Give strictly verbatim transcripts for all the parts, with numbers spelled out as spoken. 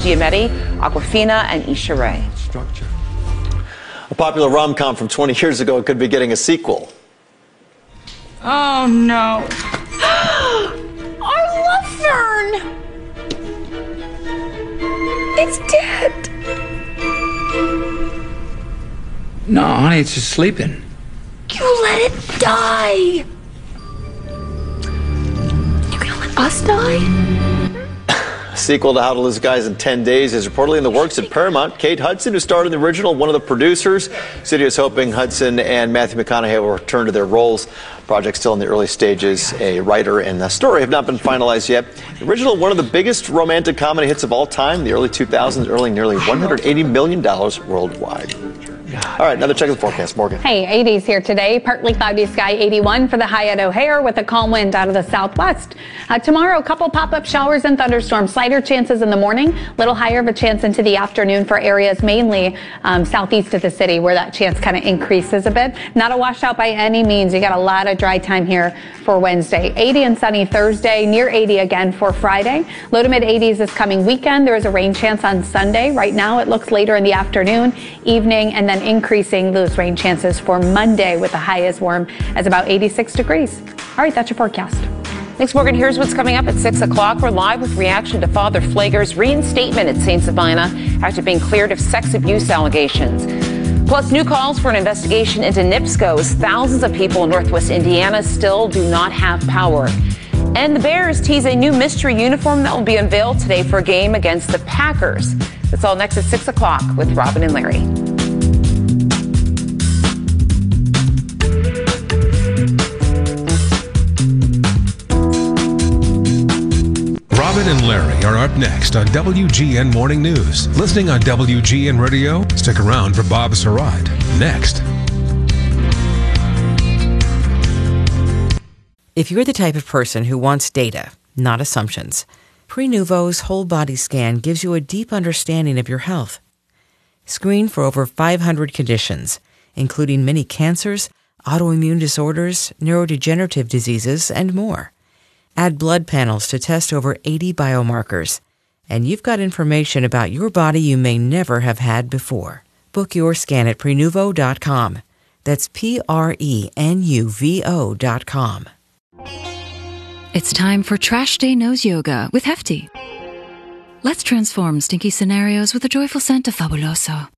Giametti, Aquafina, and Issa Rae. A popular rom-com from twenty years ago could be getting a sequel. Oh, no. Our love fern! It's dead. No, honey, it's just sleeping. You let it die. You gonna let us die? A sequel to How to Lose Guys in ten days is reportedly in the works at Paramount. Kate Hudson, who starred in the original, one of the producers. Studio is hoping Hudson and Matthew McConaughey will return to their roles. Project still in the early stages. A writer and the story have not been finalized yet. The original, one of the biggest romantic comedy hits of all time, the early two thousands, earning nearly one hundred eighty million dollars worldwide. All right, another check of the forecast. Morgan. Hey, eighties here today. Partly cloudy sky, eighty-one for the high at O'Hare with a calm wind out of the southwest. Uh, tomorrow, a couple pop-up showers and thunderstorms. Slighter chances in the morning, little higher of a chance into the afternoon for areas mainly um, southeast of the city where that chance kind of increases a bit. Not a washout by any means. You got a lot of dry time here for Wednesday. eighty and sunny Thursday, near eighty again for Friday. Low to mid eighties this coming weekend. There is a rain chance on Sunday. Right now, it looks later in the afternoon, evening, and then increasing those rain chances for Monday with the high as warm as about eighty-six degrees. All right, that's your forecast. Thanks, Morgan. Here's what's coming up at six o'clock. We're live with reaction to Father Pfleger's reinstatement at Saint Sabina after being cleared of sex abuse allegations. Plus, new calls for an investigation into NIPSCO as thousands of people in Northwest Indiana still do not have power. And the Bears tease a new mystery uniform that will be unveiled today for a game against the Packers. That's all next at six o'clock with Robin and Larry. Robin and Larry are up next on W G N Morning News. Listening on W G N Radio, stick around for Bob Surratt. Next. If you're the type of person who wants data, not assumptions, Prenuvo's whole body scan gives you a deep understanding of your health. Screen for over five hundred conditions, including many cancers, autoimmune disorders, neurodegenerative diseases, and more. Add blood panels to test over eighty biomarkers, and you've got information about your body you may never have had before. Book your scan at Prenuvo dot com. That's P R E N U V O dot com. It's time for Trash Day Nose Yoga with Hefty. Let's transform stinky scenarios with a joyful scent of Fabuloso.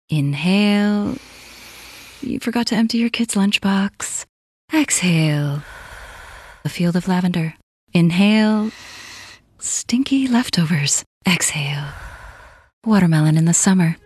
Inhale. You forgot to empty your kid's lunchbox. Exhale. A field of lavender. Inhale. Stinky leftovers. Exhale. Watermelon in the summer.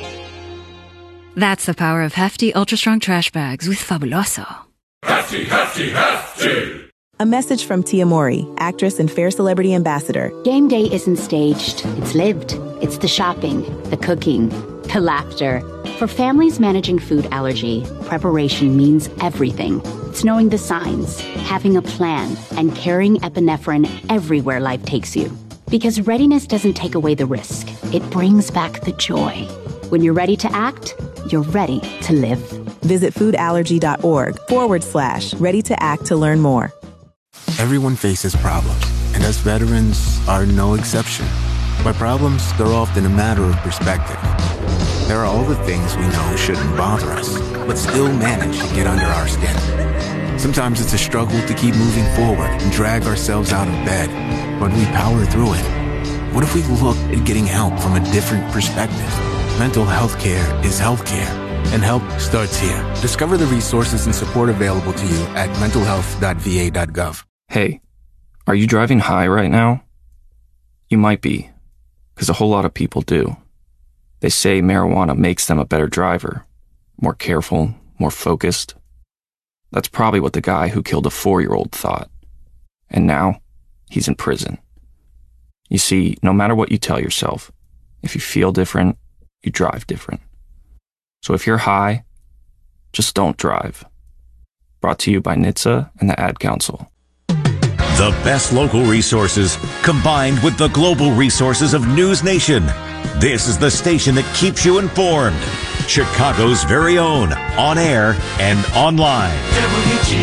That's the power of Hefty Ultra Strong Trash Bags with Fabuloso. Hefty, Hefty, Hefty! A message from Tia Mori, actress and Fair Celebrity Ambassador. Game day isn't staged. It's lived. It's the shopping, the cooking, the laughter. For families managing food allergy, preparation means everything. It's knowing the signs, having a plan, and carrying epinephrine everywhere life takes you. Because readiness doesn't take away the risk. It brings back the joy. When you're ready to act, you're ready to live. Visit foodallergy.org forward slash ready to act to learn more. Everyone faces problems, and us veterans are no exception. By problems, they're often a matter of perspective. There are all the things we know shouldn't bother us, but still manage to get under our skin. Sometimes it's a struggle to keep moving forward and drag ourselves out of bed, but we power through it. What if we look at getting help from a different perspective? Mental health care is health care, and help starts here. Discover the resources and support available to you at mental health dot v a dot gov. Hey, are you driving high right now? You might be, because a whole lot of people do. They say marijuana makes them a better driver, more careful, more focused. That's probably what the guy who killed a four-year-old thought. And now, he's in prison. You see, no matter what you tell yourself, if you feel different, you drive different. So if you're high, just don't drive. Brought to you by N H T S A and the Ad Council. The best local resources combined with the global resources of News Nation. This is the station that keeps you informed. Chicago's very own, on air and online. W G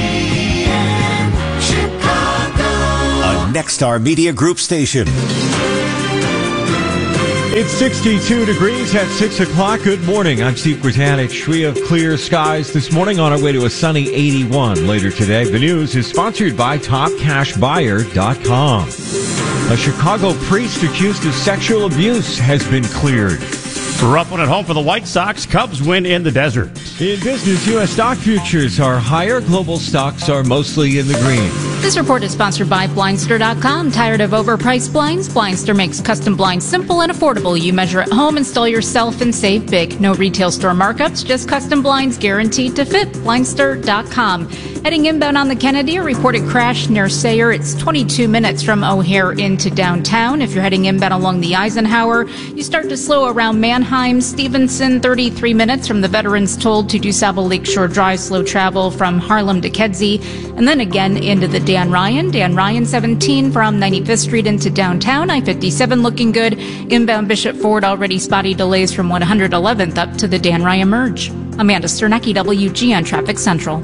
N Chicago. A Nexstar Media Group station. It's sixty-two degrees at six o'clock. Good morning. I'm Steve Grzanich. We have clear skies this morning on our way to a sunny eighty-one later today. The news is sponsored by top cash buyer dot com. A Chicago priest accused of sexual abuse has been cleared. Rough one at home for the White Sox. Cubs win in the desert. In business, U S stock futures are higher. Global stocks are mostly in the green. This report is sponsored by Blindster dot com. Tired of overpriced blinds? Blindster makes custom blinds simple and affordable. You measure at home, install yourself, and save big. No retail store markups, just custom blinds guaranteed to fit. Blindster dot com. Heading inbound on the Kennedy, a reported crash near Sayre. It's twenty-two minutes from O'Hare into downtown. If you're heading inbound along the Eisenhower, you start to slow around Manheim. Stevenson, thirty-three minutes from the Veterans Toll to DuSable Lakeshore Drive. Slow travel from Harlem to Kedzie. And then again into the Dan Ryan. Dan Ryan, seventeen from ninety-fifth Street into downtown. I fifty-seven looking good. Inbound Bishop Ford, already spotty delays from one hundred eleventh up to the Dan Ryan merge. Amanda Sternecki, W G N Traffic Central.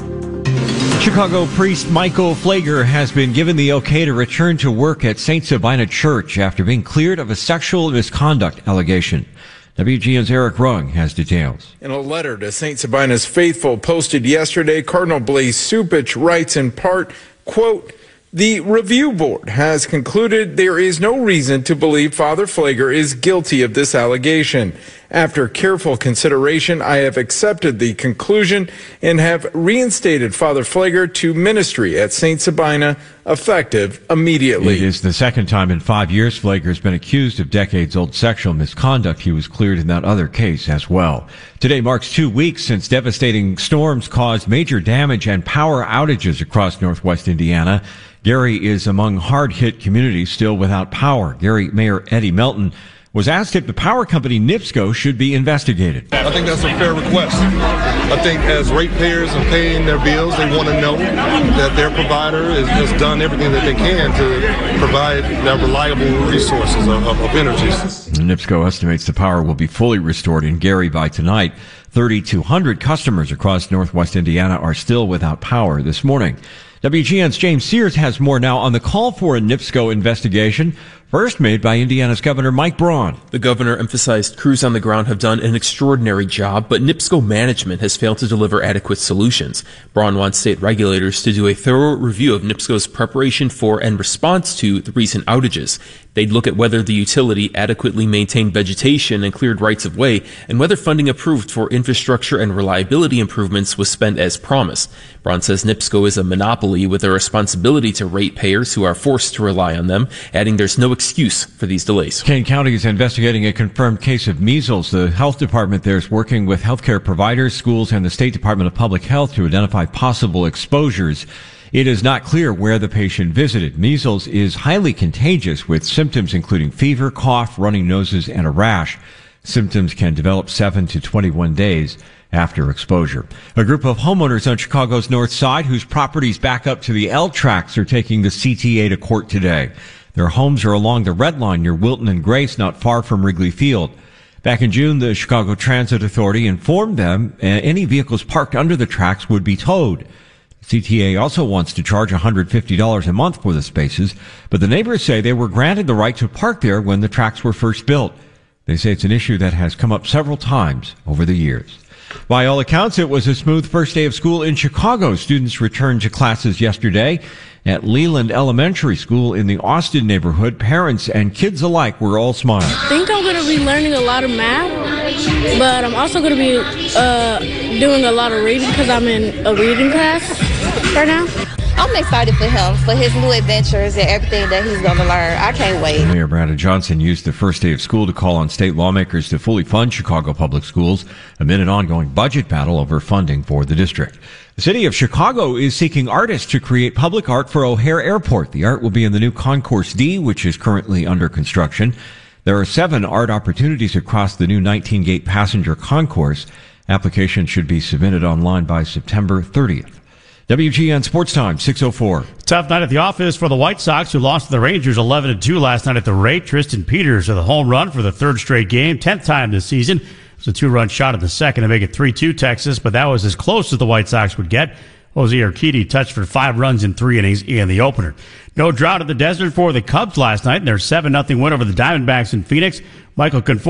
Chicago priest Michael Flager has been given the okay to return to work at Saint Sabina Church after being cleared of a sexual misconduct allegation. W G N's Eric Rung has details. In a letter to Saint Sabina's faithful posted yesterday, Cardinal Blaise Cupich writes in part, quote, "The review board has concluded there is no reason to believe Father Flager is guilty of this allegation. After careful consideration, I have accepted the conclusion and have reinstated Father Flager to ministry at Saint Sabina, effective immediately." It is the second time in five years Flager has been accused of decades-old sexual misconduct. He was cleared in that other case as well. Today marks two weeks since devastating storms caused major damage and power outages across northwest Indiana. Gary is among hard-hit communities still without power. Gary Mayor Eddie Melton was asked if the power company NIPSCO should be investigated. I think that's a fair request. I think as ratepayers and paying their bills, they want to know that their provider has, has done everything that they can to provide their reliable resources of, of, of energy. NIPSCO estimates the power will be fully restored in Gary by tonight. thirty-two hundred customers across northwest Indiana are still without power this morning. W G N's James Sears has more now on the call for a NIPSCO investigation, first made by Indiana's Governor Mike Braun. The governor emphasized crews on the ground have done an extraordinary job, but NIPSCO management has failed to deliver adequate solutions. Braun wants state regulators to do a thorough review of NIPSCO's preparation for and response to the recent outages. They'd look at whether the utility adequately maintained vegetation and cleared rights of way, and whether funding approved for infrastructure and reliability improvements was spent as promised. Braun says NIPSCO is a monopoly with a responsibility to ratepayers who are forced to rely on them, adding there's no excuse for these delays. Kane County is investigating a confirmed case of measles. The health department there is working with healthcare providers, schools, and the State Department of Public Health to identify possible exposures. It is not clear where the patient visited. Measles is highly contagious with symptoms including fever, cough, running noses, and a rash. Symptoms can develop seven to twenty-one days after exposure. A group of homeowners on Chicago's north side whose properties back up to the L tracks are taking the C T A to court today. Their homes are along the Red Line near Wilton and Grace, not far from Wrigley Field. Back in June, the Chicago Transit Authority informed them uh, any vehicles parked under the tracks would be towed. C T A also wants to charge one hundred fifty dollars a month for the spaces, but the neighbors say they were granted the right to park there when the tracks were first built. They say it's an issue that has come up several times over the years. By all accounts, it was a smooth first day of school in Chicago. Students returned to classes yesterday at Leland Elementary School in the Austin neighborhood. Parents and kids alike were all smiling. I think I'm going to be learning a lot of math, but I'm also going to be uh, doing a lot of reading because I'm in a reading class right now. I'm excited for him, for his new adventures and everything that he's going to learn. I can't wait. Mayor Brandon Johnson used the first day of school to call on state lawmakers to fully fund Chicago public schools amid an ongoing budget battle over funding for the district. The city of Chicago is seeking artists to create public art for O'Hare Airport. The art will be in the new Concourse D, which is currently under construction. There are seven art opportunities across the new nineteen-gate passenger concourse. Applications should be submitted online by September thirtieth. W G N Sports Time, six oh four. Tough night at the office for the White Sox, who lost to the Rangers eleven to two last night at the Ray. Tristan Peters with a home run for the third straight game, tenth time this season. It was a two-run shot at the second to make it three two Texas, but that was as close as the White Sox would get. Jose Urquidy touched for five runs in three innings in the opener. No drought at the Desert for the Cubs last night in their seven nothing win over the Diamondbacks in Phoenix. Michael Conforto